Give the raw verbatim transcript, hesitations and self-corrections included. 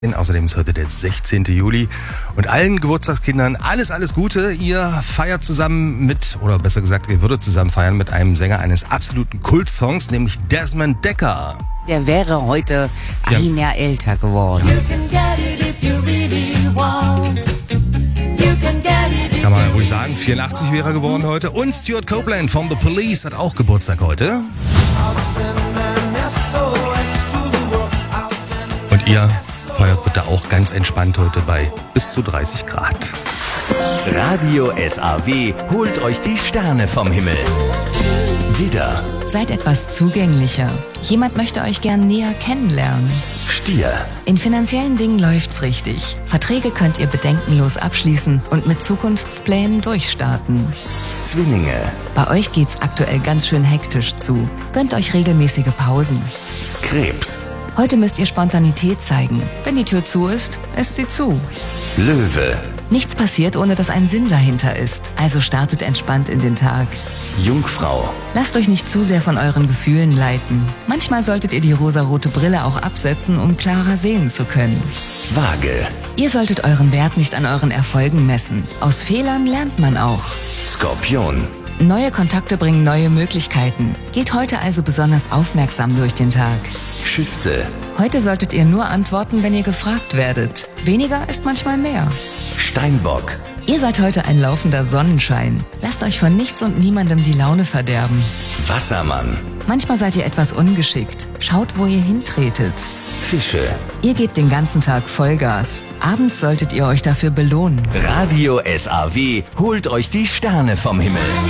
Außerdem ist heute der sechzehnte Juli und allen Geburtstagskindern alles, alles Gute. Ihr feiert zusammen mit, oder besser gesagt, ihr würdet zusammen feiern mit einem Sänger eines absoluten Kultsongs, nämlich Desmond Dekker. Der wäre heute Ja. ein Jahr älter geworden. Kann man ruhig sagen, vierundachtzig wäre er geworden heute. Und Stuart Copeland von The Police hat auch Geburtstag heute. Und ihr feiert bitte auch ganz entspannt heute bei bis zu dreißig Grad. Radio S A W holt euch die Sterne vom Himmel. Widder, Seid etwas zugänglicher. Jemand möchte euch gern näher kennenlernen. Stier, In finanziellen Dingen läuft's richtig. Verträge könnt ihr bedenkenlos abschließen und mit Zukunftsplänen durchstarten. Zwillinge, Bei euch geht's aktuell ganz schön hektisch zu. Gönnt euch regelmäßige Pausen. Krebs, Heute müsst ihr Spontanität zeigen. Wenn die Tür zu ist, ist sie zu. Löwe, Nichts passiert, ohne dass ein Sinn dahinter ist. Also startet entspannt in den Tag. Jungfrau, Lasst euch nicht zu sehr von euren Gefühlen leiten. Manchmal solltet ihr die rosarote Brille auch absetzen, um klarer sehen zu können. Waage, Ihr solltet euren Wert nicht an euren Erfolgen messen. Aus Fehlern lernt man auch. Skorpion, Neue Kontakte bringen neue Möglichkeiten. Geht heute also besonders aufmerksam durch den Tag. Schütze, Heute solltet ihr nur antworten, wenn ihr gefragt werdet. Weniger ist manchmal mehr. Steinbock, Ihr seid heute ein laufender Sonnenschein. Lasst euch von nichts und niemandem die Laune verderben. Wassermann, Manchmal seid ihr etwas ungeschickt. Schaut, wo ihr hintretet. Fische. Ihr gebt den ganzen Tag Vollgas. Abends solltet ihr euch dafür belohnen. Radio S A W holt euch die Sterne vom Himmel.